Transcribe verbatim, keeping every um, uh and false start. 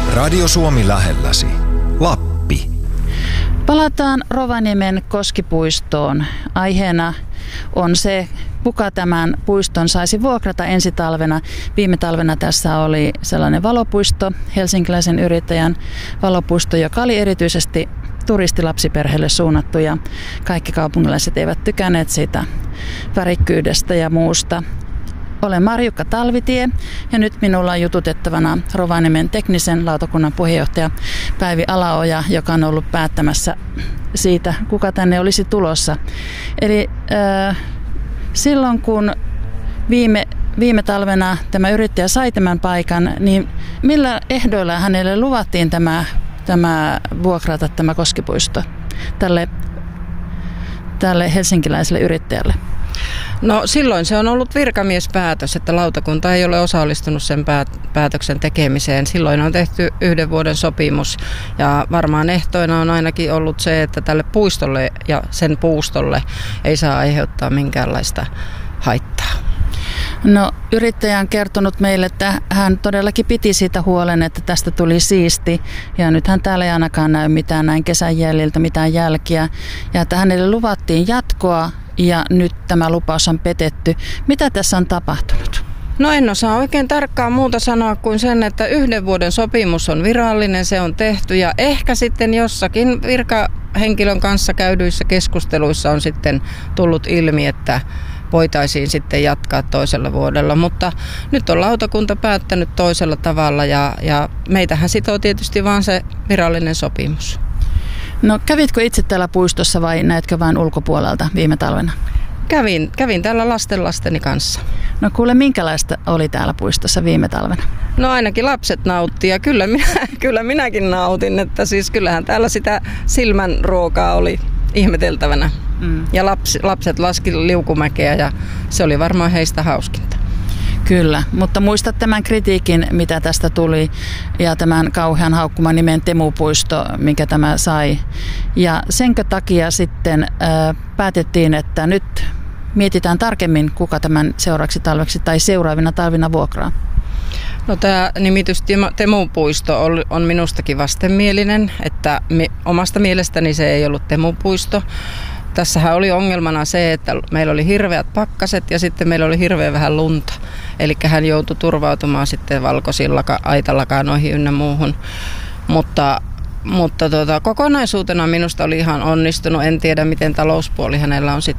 Radio Suomi lähelläsi. Lappi. Palataan Rovaniemen Koskipuistoon. Aiheena on se, kuka tämän puiston saisi vuokrata ensi talvena. Viime talvena tässä oli sellainen valopuisto, helsinkiläisen yrittäjän valopuisto, joka oli erityisesti turistilapsiperheille suunnattu ja kaikki kaupungilaiset eivät tykänneet siitä värikkyydestä ja muusta. Olen Marjukka Talvitie ja nyt minulla on jututettavana Rovaniemen teknisen lautakunnan puheenjohtaja Päivi Alaoja, joka on ollut päättämässä siitä, kuka tänne olisi tulossa. Eli äh, silloin kun viime, viime talvena tämä yrittäjä sai tämän paikan, niin millä ehdoilla hänelle luvattiin tämä, tämä vuokrata tämä Koskipuisto tälle, tälle helsinkiläiselle yrittäjälle? No silloin se on ollut virkamiespäätös, että lautakunta ei ole osallistunut sen päätöksen tekemiseen. Silloin on tehty yhden vuoden sopimus ja varmaan ehtoina on ainakin ollut se, että tälle puistolle ja sen puustolle ei saa aiheuttaa minkäänlaista haittaa. No yrittäjä on kertonut meille, että hän todellakin piti siitä huolen, että tästä tuli siisti ja nythän täällä ei ainakaan näy mitään näin kesän jäljiltä, mitään jälkiä ja että hänelle luvattiin jatkoa ja nyt tämä lupaus on petetty. Mitä tässä on tapahtunut? No en osaa oikein tarkkaan muuta sanoa kuin sen, että yhden vuoden sopimus on virallinen, se on tehty ja ehkä sitten jossakin virkahenkilön kanssa käydyissä keskusteluissa on sitten tullut ilmi, että voitaisiin sitten jatkaa toisella vuodella, mutta nyt on lautakunta päättänyt toisella tavalla ja, ja meitähän sitoo tietysti vaan se virallinen sopimus. No kävitkö itse täällä puistossa vai näetkö vain ulkopuolelta viime talvena? Kävin, kävin täällä lasten lasteni kanssa. No kuule, minkälaista oli täällä puistossa viime talvena? No ainakin lapset nautti ja kyllä, minä, kyllä minäkin nautin, että siis kyllähän täällä sitä silmän ruokaa oli ihmeteltävänä. Mm. Ja laps, lapset laski liukumäkeä ja se oli varmaan heistä hauskinta. Kyllä, mutta muistat tämän kritiikin, mitä tästä tuli ja tämän kauhean haukkuman nimen Temupuisto, minkä tämä sai. Ja senkö takia sitten äh, päätettiin, että nyt mietitään tarkemmin, kuka tämän seuraavaksi talveksi tai seuraavina talvina vuokraa. No tämä nimitys Temupuisto on minustakin vastenmielinen, että omasta mielestäni se ei ollut Temupuisto. Tässähän oli ongelmana se, että meillä oli hirveät pakkaset ja sitten meillä oli hirveän vähän lunta. Eli hän joutui turvautumaan sitten valkoisilla aitalakanoihin ynnä muuhun. Mutta, mutta tuota, kokonaisuutena minusta oli ihan onnistunut. En tiedä, miten talouspuoli hänellä on sitten